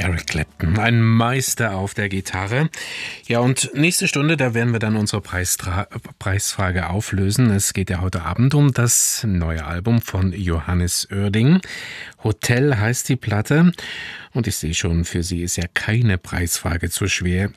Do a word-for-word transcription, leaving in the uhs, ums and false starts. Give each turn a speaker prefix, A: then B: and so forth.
A: Eric Clapton, ein Meister auf der Gitarre. Ja, und nächste Stunde, da werden wir dann unsere Preistra- Preisfrage auflösen. Es geht ja heute Abend um das neue Album von Johannes Oerding. Hotel heißt die Platte. Und ich sehe schon, für Sie ist ja keine Preisfrage zu schwer.